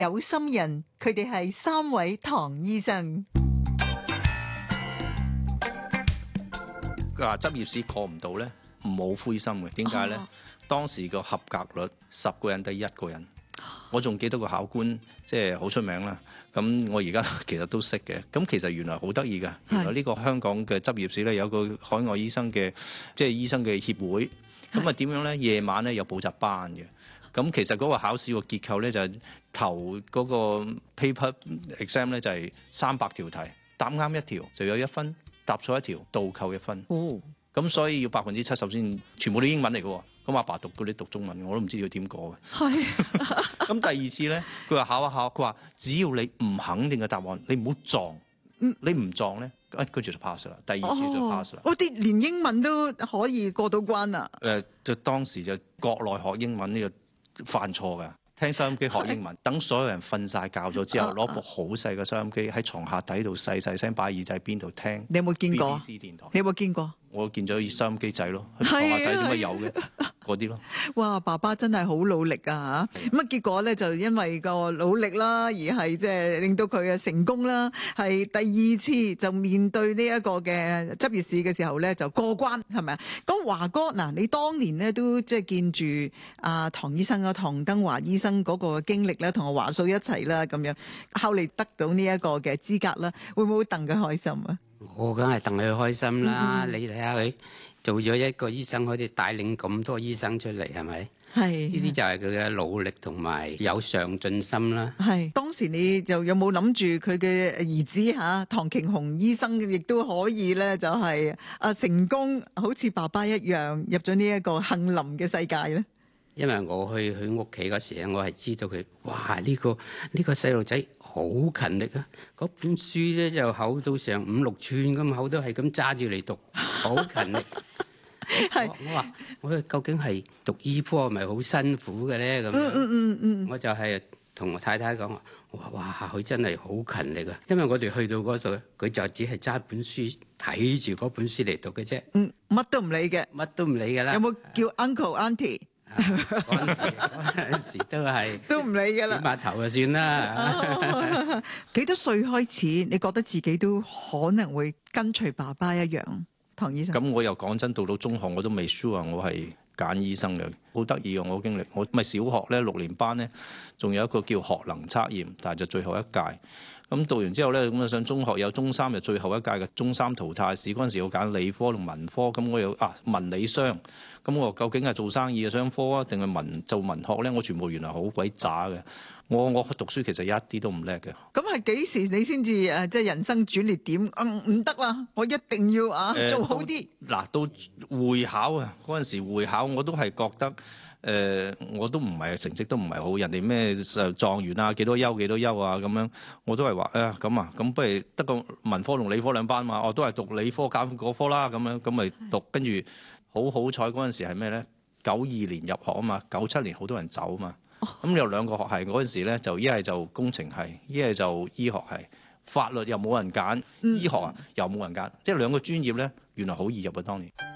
有心人，佢哋係3位唐醫生。 佢話執業試過唔到咧，唔好灰心嘅。點解咧？當時個合格率10個人得1個人。我仲記得個考官即係好出名啦。咁我而家其實都識嘅。咁其實原來好得意㗎。原來呢個香港嘅執業試咧有個海外醫生嘅即係醫生嘅協會。咁啊點樣咧？夜晚咧有補習班嘅。咁其實嗰個考試個結構咧就係頭嗰個 paper exam 咧就係300條題，答啱一條就有1分，答錯一條倒扣1分。咁所以要70%先，全部都英文嚟嘅。咁阿爸讀嗰啲讀中文，我都唔知要點過嘅。係。咁第二次咧，佢話考一考，佢話只要你唔肯定嘅答案，你唔好撞。你唔撞咧，跟住就 pass 啦。第二次就 pass 啦。 我哋連英文都可以過到關啊！ 就當時就國內學英文呢個犯錯㗎。聽收音機學英文，等所有人瞓晒覺咗之後，攞部好細嘅收音機喺床下底度細細聲擺耳仔邊度聽。你有冇見過 BBC 電台？你有冇見過？我見咗收音機仔咯，喺床下底點解有嘅嗰啲咯？哇！ 爸爸真係好努力啊嚇！咁啊結果咧就因為個努力啦，而係即係令到佢嘅成功啦，係第2次就面對呢一個嘅執業試嘅時候咧就過關，係咪啊？咁華哥嗱，你當年咧都即係見住唐醫生唐登華醫生嗰個經歷咧，同阿華嫂一齊啦咁樣，後嚟得到呢一個嘅資格啦，會唔會戥佢開心啊？ 我梗係戥佢開心啦！你睇下佢做咗一個醫生，可以帶領咁多醫生出嚟，係咪？係呢啲就係佢嘅努力同埋有上進心啦。係當時你就有冇諗住佢嘅兒子唐瓊雄醫生亦都可以咧，就係成功好似爸爸一樣入咗呢一個杏林嘅世界咧？因為我去佢屋企嗰時咧，我係知道佢哇呢個細路仔好勤力啊！嗰本書咧就厚到成5-6寸咁厚，都係咁揸住嚟讀，好勤力。我話究竟係讀醫科係咪好辛苦嘅咧？咁我就係同我太太講話，我話哇佢真係好勤力啊！因為我哋去到嗰度，佢就只係揸本書睇住嗰本書嚟讀嘅啫。乜都唔理嘅，乜都唔理㗎啦。有冇叫 uncle auntie？嗰陣時都唔理㗎啦，點下頭就算啦。幾多歲開始，你覺得自己都可能會跟隨爸爸一樣？唐醫生，咁我又講真，到中學我都未 sure 我係揀醫生嘅，好得意嘅我經歷。我咪小學咧6年班咧，仲有一個叫學能測驗，但係就最後一屆。咁讀完之後咧，咁啊上中學有中3就最後一屆嘅中3淘汰試。嗰陣時我揀理科同文科，咁我有文理商。咁我究竟係做生意嘅商科啊，定係做文學咧？我全部原來好鬼渣嘅。我讀書其實一啲都唔叻嘅。咁係幾時你先至即係人生轉捩點？唔得啦，我一定要做好啲。嗱，到會考啊，嗰陣時會考我都係覺得我都唔係成績都唔係好，人哋咩狀元啊幾多優啊咁樣，我都係話咁不如得個文科同理科兩班嘛，我都係讀理科揀嗰科啦咁樣，咁咪讀，跟住好彩嗰陣時係咩咧？92年入學啊嘛，97年好多人走啊嘛。咁有2個學系嗰陣時咧，就一係就工程系，一係就醫學系，法律又冇人揀，醫學又冇人揀，即係2個專業咧，原來好易入啊當年。